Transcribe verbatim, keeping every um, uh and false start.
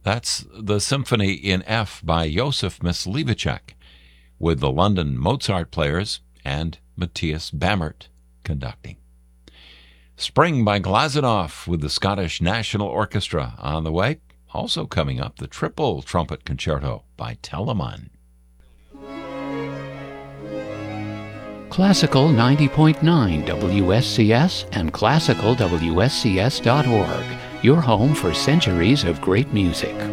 That's the Symphony in F by Josef Myslivacek, with the London Mozart Players and Matthias Bammert conducting. Spring by Glazunov with the Scottish National Orchestra on the way. Also coming up, the Triple Trumpet Concerto by Telemann. Classical ninety point nine W S C S and classical W S C S dot org, your home for centuries of great music.